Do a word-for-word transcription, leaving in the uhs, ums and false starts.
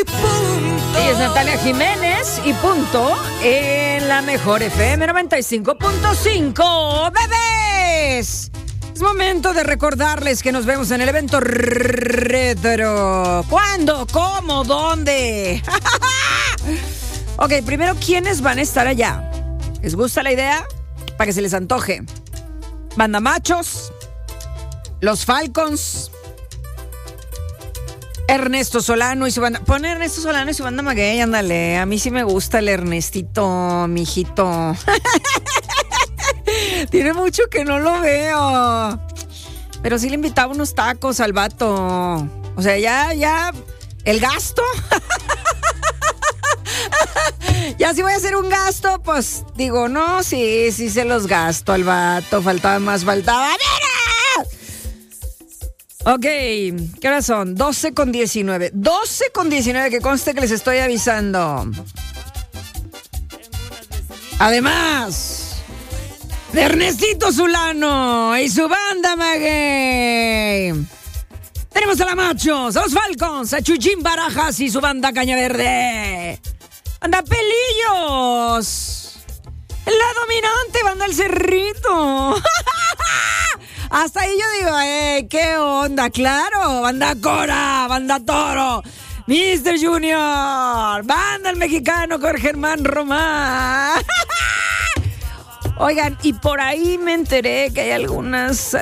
y punto. Y es Natalia Jiménez y punto en la mejor F M noventa y cinco punto cinco. ¡Bebés! Es momento de recordarles que nos vemos en el evento retro. ¿Cuándo? ¿Cómo? ¿Dónde? Ok, primero, ¿quiénes van a estar allá? ¿Les gusta la idea? Para que se les antoje. Banda Machos, Los Falcons, Ernesto Solano y su banda. Pon Ernesto Solano y su banda Maguey, ándale. A mí sí me gusta el Ernestito, mijito. Tiene mucho que no lo veo. Pero sí le invitaba unos tacos al vato. O sea, ya, ya, el gasto. Ya si voy a hacer un gasto, pues digo, no, sí, sí se los gasto al vato. Faltaba más, faltaba. ¡Mira! Ok, ¿qué hora son? doce con diecinueve. doce con diecinueve, que conste que les estoy avisando. Además de Ernestito Solano y su banda Maguey, tenemos a la Machos, a los Falcons, a Chuchín Barajas y su banda Caña Verde. ¡Anda, Pelillos! La dominante banda El Cerrito. Hasta ahí yo digo, eh, ¿qué onda? Claro, banda Cora, banda Toro, mister Junior, banda El Mexicano con Germán Román. Oigan, y por ahí me enteré que hay algunas